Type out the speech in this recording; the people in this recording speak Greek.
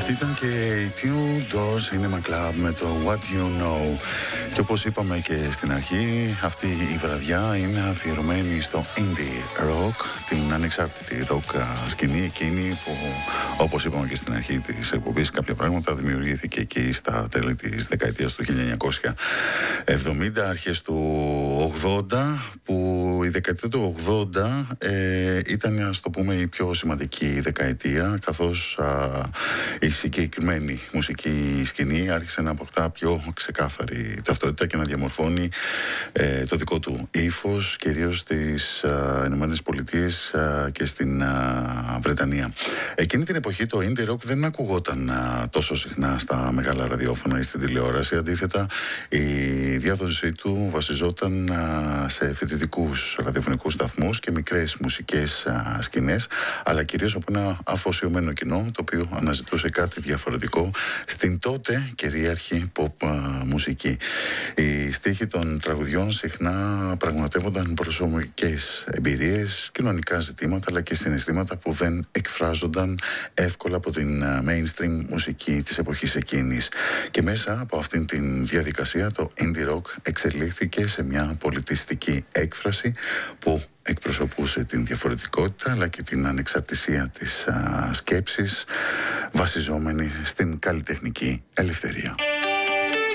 Ήταν και η Two Doors Cinema Club με το What You Know. Και όπως είπαμε και στην αρχή, αυτή η βραδιά είναι αφιερωμένη στο indie rock, την ανεξάρτητη rock σκηνή εκείνη που, όπως είπαμε και στην αρχή της εκπομπής, κάποια πράγματα δημιουργήθηκε εκεί στα τέλη της δεκαετίας του 1970, αρχές του 80, που η δεκαετία του 80 ήταν, ας το πούμε, η πιο σημαντική δεκαετία, καθώς η συγκεκριμένη μουσική σκηνή άρχισε να αποκτά πιο ξεκάθαρη ταυτότητα και να διαμορφώνει το δικό του ύφος, κυρίως στις Ηνωμένες Πολιτείες και στην Βρετανία. Εκείνη την εποχή το indie rock δεν ακουγόταν τόσο συχνά στα μεγάλα ραδιόφωνα ή στην τηλεόραση. Αντίθετα, η διάδοσή του βασιζόταν σε φοιτητικούς ραδιοφωνικούς σταθμούς και μικρές μουσικές σκηνές, αλλά κυρίως από ένα αφοσιωμένο κοινό, το οποίο αναζητούσε κάτι διαφορετικό στην τότε κυρίαρχη pop μουσική. Οι στίχοι των τραγουδιών συχνά πραγματεύονταν προσωπικές εμπειρίες, κοινωνικά ζητήματα, αλλά και συναισθήματα που δεν εκφράζονταν εύκολα από την mainstream μουσική της εποχής εκείνης. Και μέσα από αυτήν την διαδικασία το indie rock εξελίχθηκε σε μια πολιτιστική έκφραση που εκπροσωπούσε την διαφορετικότητα αλλά και την ανεξαρτησία της σκέψης, βασιζόμενη στην καλλιτεχνική ελευθερία.